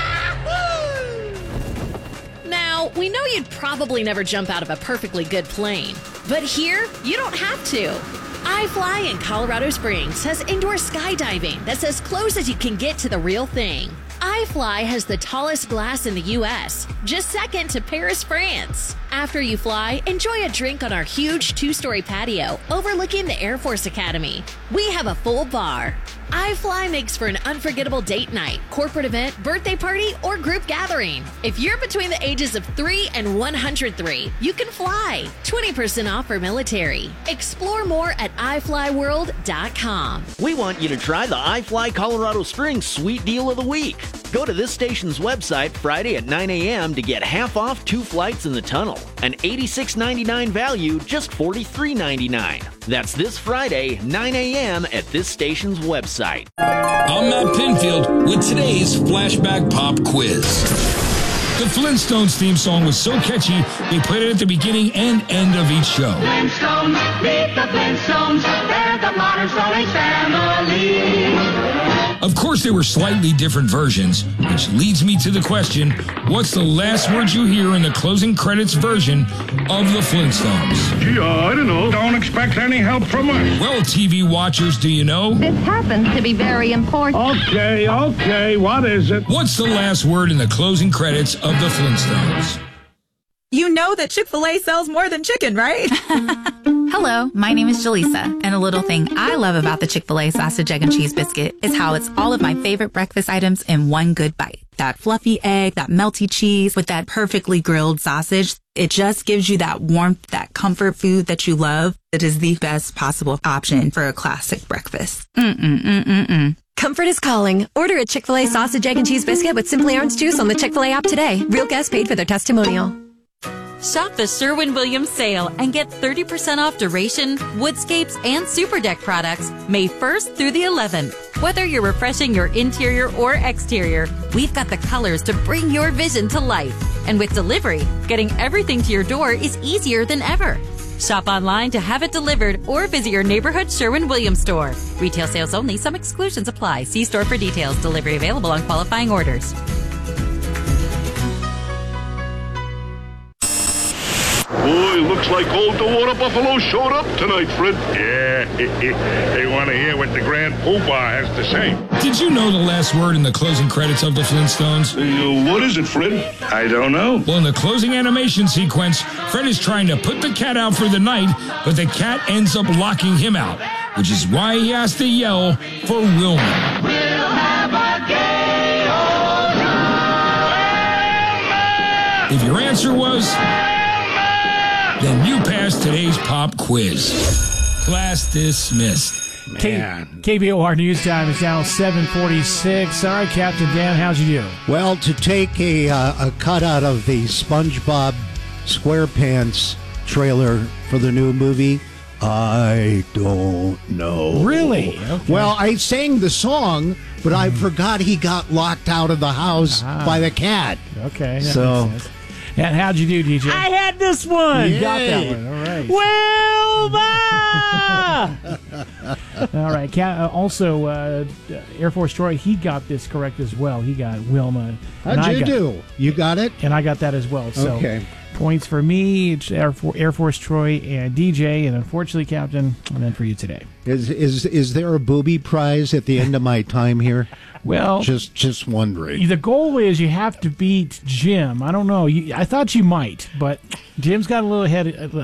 Now, we know you'd probably never jump out of a perfectly good plane, but here, you don't have to. iFly in Colorado Springs has indoor skydiving that's as close as you can get to the real thing. iFly has the tallest glass in the U S, just second to Paris, France. After you fly, enjoy a drink on our huge two-story patio overlooking the Air Force Academy. We have a full bar. iFly makes for an unforgettable date night, corporate event, birthday party, or group gathering. If you're between the ages of three and one hundred three, you can fly. twenty percent off for military. Explore more at i fly world dot com. We want you to try the iFly Colorado Springs Sweet Deal of the Week. Go to this station's website Friday at nine a.m. to get half off two flights in the tunnel. An eighty-six ninety-nine value, just forty-three ninety-nine. That's this Friday, nine a.m. at this station's website. I'm Matt Pinfield with today's Flashback Pop Quiz. The Flintstones theme song was so catchy, they played it at the beginning and end of each show. Flintstones, meet the Flintstones, they're the modern Stone Age family. Of course, there were slightly different versions, which leads me to the question, what's the last word you hear in the closing credits version of the Flintstones? Gee, uh, I don't know. Don't expect any help from us. Well, T V watchers, do you know? This happens to be very important. Okay, okay, what is it? What's the last word in the closing credits of the Flintstones? You know that Chick-fil-A sells more than chicken, right? Hello, my name is Jaleesa, and a little thing I love about the Chick-fil-A sausage, egg, and cheese biscuit is how it's all of my favorite breakfast items in one good bite. That fluffy egg, that melty cheese with that perfectly grilled sausage. It just gives you that warmth, that comfort food that you love. It is the best possible option for a classic breakfast. Mm-mm-mm-mm-mm. Comfort is calling. Order a Chick-fil-A sausage, egg, and cheese biscuit with Simply Orange Juice on the Chick-fil-A app today. Real guests paid for their testimonial. Shop the Sherwin-Williams sale and get thirty percent off Duration, Woodscapes, and Super Deck products May first through the eleventh. Whether you're refreshing your interior or exterior, we've got the colors to bring your vision to life. And with delivery, getting everything to your door is easier than ever. Shop online to have it delivered or visit your neighborhood Sherwin-Williams store. Retail sales only. Some exclusions apply. See store for details. Delivery available on qualifying orders. Boy, looks like old the Water Buffalo showed up tonight, Fred. Yeah, they want to hear what the Grand Poobah has to say. Did you know the last word in the closing credits of the Flintstones? Uh, what is it, Fred? I don't know. Well, in the closing animation sequence, Fred is trying to put the cat out for the night, but the cat ends up locking him out, which is why he has to yell for Wilma. We'll have a gay old time. If your answer was... then you passed today's pop quiz. Class dismissed. K- KBOR News Time is now seven forty-six. All right, Captain Dan, how'd you do? Well, to take a, uh, a cut out of the SpongeBob SquarePants trailer for the new movie? I don't know. Really? Okay. Well, I sang the song, but I forgot he got locked out of the house Ah. by the cat. Okay. that So- makes sense. And how'd you do, D J? I had this one. You got that one. All right. Wilma! All right. Ca- uh, also, uh, Air Force Troy, he got this correct as well. He got Wilma. How'd And I you got- do? You got it? And I got that as well. So Okay. points for me, it's Air, For- Air Force Troy and D J, and unfortunately, Captain, and then for you today. Is is is there a booby prize at the end of my time here? Well, just just wondering. The goal is you have to beat Jim. I don't know. You, I thought you might, but Jim's got a little ahead.